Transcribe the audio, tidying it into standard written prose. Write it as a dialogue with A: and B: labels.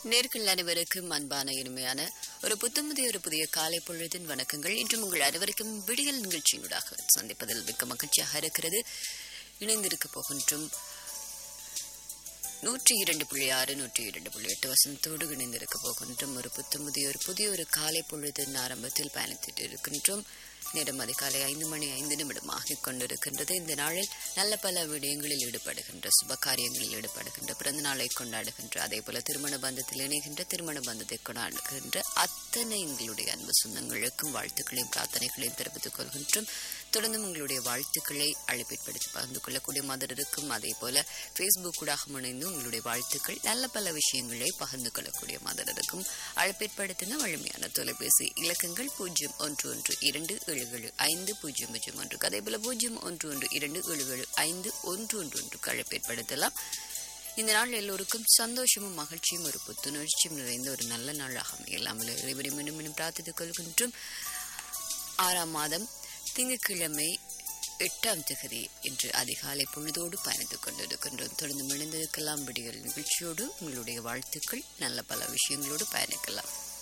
A: நேர்கள் அனைவருக்கும் அன்பான இனிமையான ஒரு புதிய காலை பொழுதின் வணக்கங்கள். இன்றும் உங்கள் அனைவருக்கும் விடியல் நிகழ்ச்சியூடாக சந்திப்பதில் மிக்க மகிழ்ச்சியாக இருக்கிறது. இணைந்திருக்க போகின்றும் 102.6 102.8 வசனத்தோடு இணைந்திருக்க போகின்றும் ஒரு புதிய காலை பொழுதின் ஆரம்பத்தில் பயணித்துட்டு இருக்கின்றோம். நேரம் அதிகாலை 5:05 ஆகிக் கொண்டிருக்கின்றது. இந்த நாளில் நல்ல பல விடயங்களில் ஈடுபடுகின்ற, சுப காரியங்களில் ஈடுபடுகின்ற, பிறந்த நாளை கொண்டாடுகின்ற, அதே போல திருமண பந்தத்தில் இணைகின்ற, திருமண பந்தத்தை கொண்டாடுகின்ற அத்தனை எங்களுடைய அன்பு சொந்தங்களுக்கும் வாழ்த்துக்களையும் பிரார்த்தனைகளையும் தெரிவித்துக் கொள்கின்றோம். தொடர்ந்து உங்களுடைய வாழ்த்துக்களை அழைப்பேற்படுத்தி பகிர்ந்து கொள்ளக்கூடிய மாதிரி இருக்கும். அதே போல Facebook ஊடாக முனைந்து உங்களுடைய வாழ்த்துக்கள் நல்ல பல விஷயங்களை பகிர்ந்து கொள்ளக்கூடிய மாதிரி இருக்கும். அழைப்பேற்படுத்தின வலிமையான தொலைபேசி இலக்கங்கள் 0112775001, அதே போல 0112775111 அழைப்பேற்படுத்தலாம். இந்த நாள் எல்லோருக்கும் சந்தோஷமும் மகிழ்ச்சியும் ஒரு புத்துணர்ச்சியும் நிறைந்த ஒரு நல்ல நாளாக அமையலாம். இறைவனை மீண்டும் பிரார்த்தித்துக் கொள்கின்றோம். 6ஆம் மாதம் திங்கட்கிழமை 8ஆம் தேதி இன்று அதிகாலை பொழுதோடு பயணித்துக் கொண்டிருக்கின்றோம். தொடர்ந்து இணைந்திருக்கலாம். விடியல் நிகழ்ச்சியோடு உங்களுடைய வாழ்த்துக்கள் நல்ல பல விஷயங்களோடு பயணிக்கலாம்.